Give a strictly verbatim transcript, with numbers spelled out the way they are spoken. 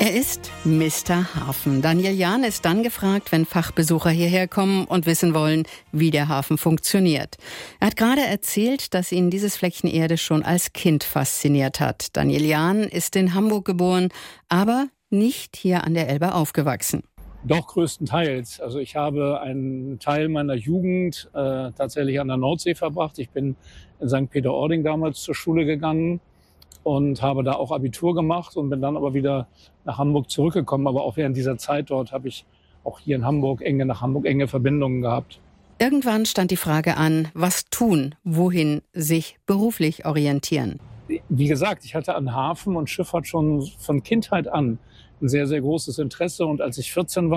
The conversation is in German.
Er ist Mister Hafen. Daniel Jahn ist dann gefragt, wenn Fachbesucher hierher kommen und wissen wollen, wie der Hafen funktioniert. Er hat gerade erzählt, dass ihn dieses Fleckchen Erde schon als Kind fasziniert hat. Daniel Jahn ist in Hamburg geboren, aber nicht hier an der Elbe aufgewachsen. Doch, größtenteils. Also ich habe einen Teil meiner Jugend äh, tatsächlich an der Nordsee verbracht. Ich bin in Sankt Peter-Ording damals zur Schule gegangen und habe da auch Abitur gemacht und bin dann aber wieder nach Hamburg zurückgekommen. Aber auch während dieser Zeit dort habe ich auch hier in Hamburg enge, nach Hamburg enge Verbindungen gehabt. Irgendwann stand die Frage an, was tun, wohin sich beruflich orientieren. Wie gesagt, ich hatte an Hafen und Schifffahrt schon von Kindheit an ein sehr, sehr großes Interesse. Und als ich vierzehn war,